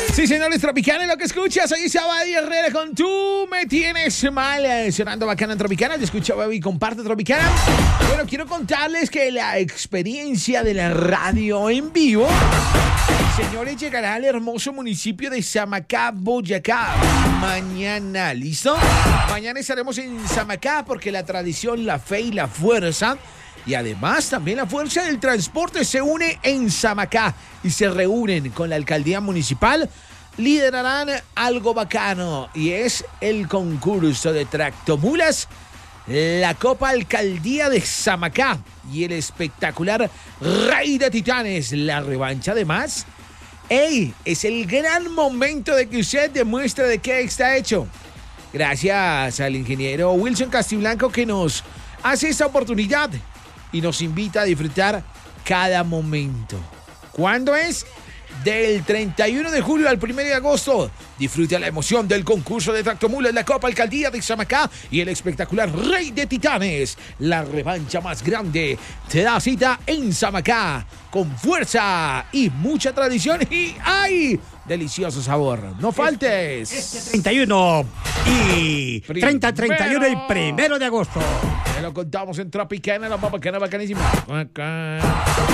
Sí, señores, Tropicana, lo que escuchas, ahí Sabadi Herrera con Tú Me Tienes Mal, sonando bacana en Tropicana. Yo escucho Baby y comparte Tropicana. Bueno, quiero contarles que la experiencia de la radio en vivo, señores, llegará al hermoso municipio de Samacá, Boyacá, mañana. ¿Listo? Mañana estaremos en Samacá porque la tradición, la fe y la fuerza, y además también la fuerza del transporte, se une en Samacá y se reúnen con la alcaldía municipal. Liderarán algo bacano y es el concurso de tractomulas, la Copa Alcaldía de Samacá y el espectacular Rey de Titanes, la revancha. Además, es el gran momento de que usted demuestre de qué está hecho. Gracias al ingeniero Wilson Castiblanco, que nos hace esta oportunidad y nos invita a disfrutar cada momento. ¿Cuándo es? Del 31 de julio al 1 de agosto. Disfruta la emoción del concurso de tractomulas, la Copa Alcaldía de Samacá y el espectacular Rey de Titanes, la revancha más grande. Te da cita en Samacá, con fuerza y mucha tradición y ¡ay! Delicioso sabor. No faltes. Este 31 y 30-31 el 1 de agosto. Te lo contamos en Tropicana, la más bacana, bacanísima. Acá.